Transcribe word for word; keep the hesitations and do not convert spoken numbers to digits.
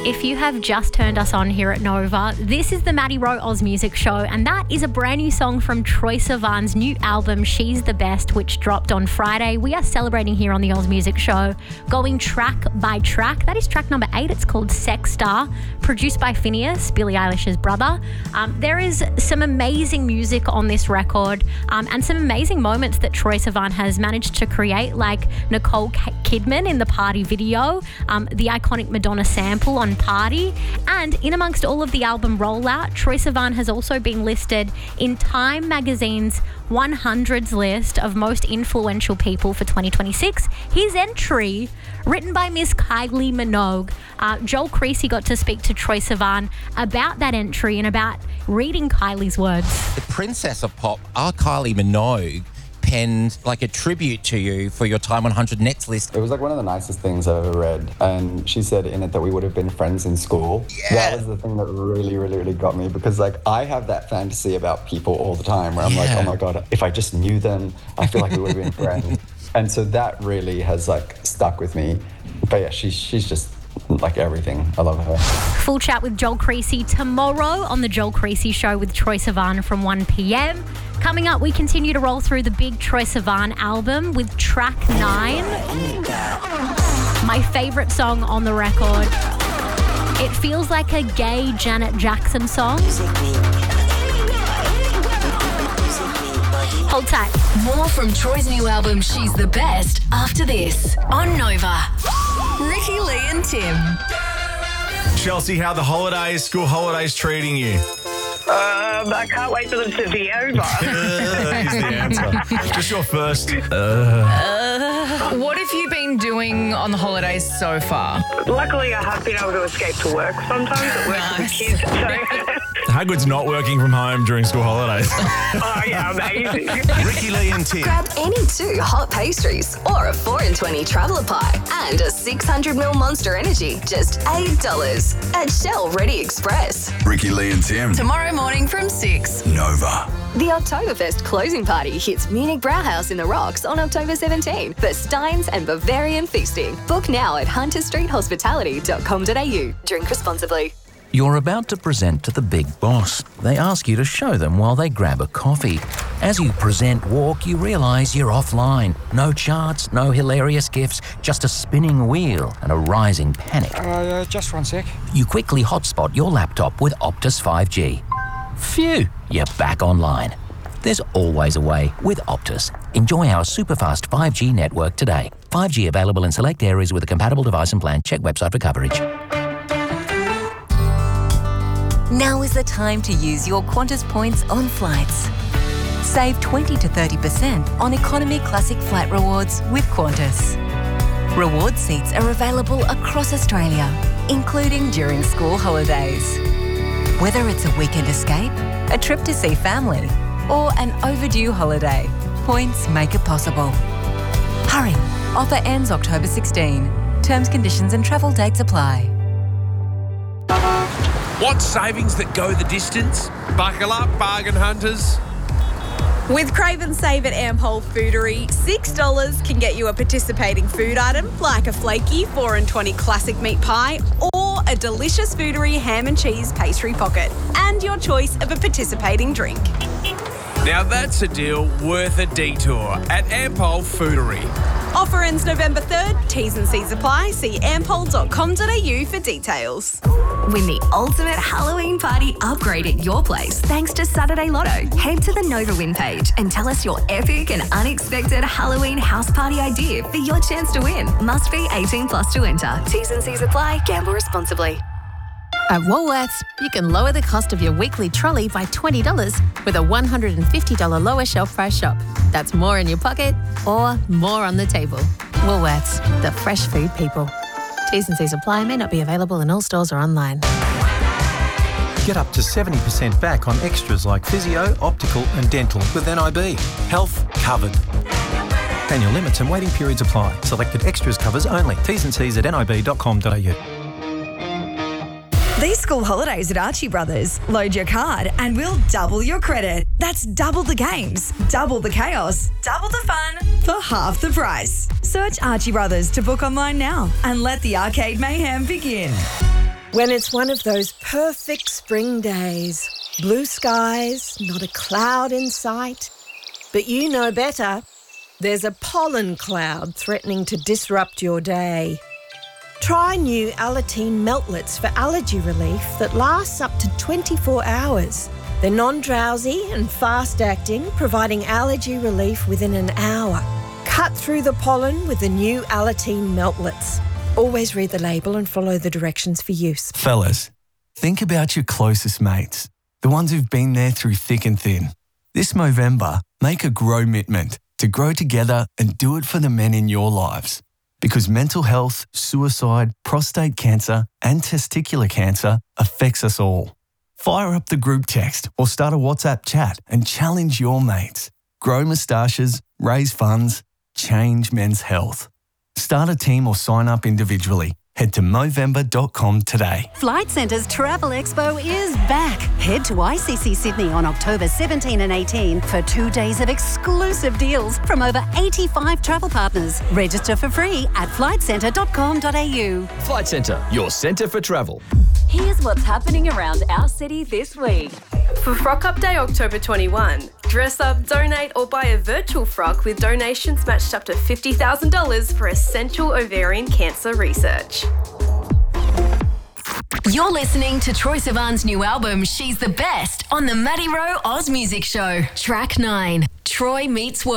If you have just turned us on here at Nova, this is the Maddie Rowe Oz Music Show, and that is a brand new song from Troye Sivan's new album, She's the Best, which dropped on Friday. We are celebrating here on the Oz Music Show, going track by track. That is track number eight. It's called Sex Star, produced by Phineas, Billie Eilish's brother. Um, there is some amazing music on this record, um, and some amazing moments that Troye Sivan has managed to create, like Nicole Kidman in the Party video, um, the iconic Madonna sample on Party, and in amongst all of the album rollout, Troye Sivan has also been listed in Time magazine's one hundreds list of most influential people for twenty twenty-six. His entry, written by Miss Kylie Minogue. Uh, Joel Creasy got to speak to Troye Sivan about that entry and about reading Kylie's words. The princess of pop, our Kylie Minogue, penned like a tribute to you for your Time one hundred Next list. It was like one of the nicest things I've ever read. And she said in it that we would have been friends in school. Yeah. That was the thing that really, really, really got me, because like I have that fantasy about people all the time where I'm Yeah. like, oh my God, if I just knew them, I feel like we would have been friends. And so that really has like stuck with me. But yeah, she's, she's just like everything. I love her. Full chat with Joel Creasy tomorrow on the Joel Creasy Show with Troye Sivan from one p.m. Coming up, we continue to roll through the big Troye Sivan album with track nine. My favourite song on the record. It feels like a gay Janet Jackson song. Hold tight. More from Troy's new album, She's the Best, after this on Nova. Ricky Lee and Tim. Chelsea, how the holidays, school holidays treating you? Um, I can't wait for them to be over. Uh, is the answer. Just your first. Uh. What have you been doing on the holidays so far? Luckily, I have been able to escape to work sometimes at work with the kids. So. How good's not working from home during school holidays? Oh, yeah, amazing. Ricky Lee and Tim. Grab any two hot pastries or a four in twenty traveller pie and a six hundred milliliter Monster Energy, just eight dollars at Shell Ready Express. Ricky Lee and Tim. Tomorrow morning from six. Nova. The Oktoberfest closing party hits Munich Brauhaus in the Rocks on October seventeenth for Steins and Bavarian feasting. Book now at hunter street hospitality dot com dot a u. Drink responsibly. You're about to present to the big boss. They ask you to show them while they grab a coffee. As you present walk, you realise you're offline. No charts, no hilarious gifs, just a spinning wheel and a rising panic. Uh, just one sec. You quickly hotspot your laptop with Optus five G. Phew, you're back online. There's always a way with Optus. Enjoy our super-fast five G network today. five G available in select areas with a compatible device and plan. Check website for coverage. Now is the time to use your Qantas points on flights. Save twenty to thirty percent on economy classic flight rewards with Qantas. Reward seats are available across Australia, including during school holidays. Whether it's a weekend escape, a trip to see family, or an overdue holiday, points make it possible. Hurry, offer ends October sixteenth. Terms, conditions and travel dates apply. Want savings that go the distance? Buckle up, bargain hunters. With Crave and Save at Ampol Foodery, six dollars can get you a participating food item like a flaky four in twenty classic meat pie or a delicious Foodery ham and cheese pastry pocket and your choice of a participating drink. Now that's a deal worth a detour at Ampol Foodery. Offer ends November third. T's and C's apply. See ampol dot com dot a u for details. Win the ultimate Halloween party upgrade at your place thanks to Saturday Lotto. Head to the Nova Win page and tell us your epic and unexpected Halloween house party idea for your chance to win. Must be eighteen plus to enter. T's and C's apply. Gamble responsibly. At Woolworths, you can lower the cost of your weekly trolley by twenty dollars with a one hundred fifty dollars lower shelf price shop. That's more in your pocket or more on the table. Woolworths, the fresh food people. T's and C's apply, may not be available in all stores or online. Get up to seventy percent back on extras like physio, optical and dental with N I B. Health covered. Annual limits and waiting periods apply. Selected extras covers only. T's and C's at N I B dot com dot a u. These school holidays at Archie Brothers, load your card and we'll double your credit. That's double the games, double the chaos, double the fun for half the price. Search Archie Brothers to book online now and let the arcade mayhem begin. When it's one of those perfect spring days, blue skies, not a cloud in sight. But you know better. There's a pollen cloud threatening to disrupt your day. Try new Alateen Meltlets for allergy relief that lasts up to twenty-four hours. They're non-drowsy and fast-acting, providing allergy relief within an hour. Cut through the pollen with the new Alateen Meltlets. Always read the label and follow the directions for use. Fellas, think about your closest mates, the ones who've been there through thick and thin. This Movember, make a grow-mitment to grow together and do it for the men in your lives. Because mental health, suicide, prostate cancer and testicular cancer affects us all. Fire up the group text or start a WhatsApp chat and challenge your mates. Grow moustaches, raise funds, change men's health. Start a team or sign up individually. Head to movember dot com today. Flight Centre's Travel Expo is back. Head to I C C Sydney on October seventeenth and eighteenth for two days of exclusive deals from over eighty-five travel partners. Register for free at flight centre dot com dot a u. Flight Centre, your centre for travel. Here's what's happening around our city this week. For Frock Up Day October twenty-first, dress up, donate or buy a virtual frock with donations matched up to fifty thousand dollars for essential ovarian cancer research. You're listening to Troye Sivan's new album, She's the Best, on the Maddie Rowe Oz Music Show. Track nine, Troye Meets World.